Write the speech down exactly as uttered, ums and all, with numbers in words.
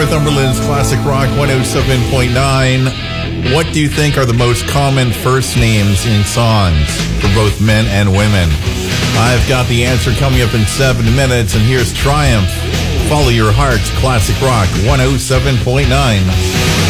Northumberland's Classic Rock one oh seven point nine. What do you think are the most common first names in songs for both men and women? I've got the answer coming up in seven minutes, and here's Triumph. Follow Your Heart, Classic Rock one oh seven point nine.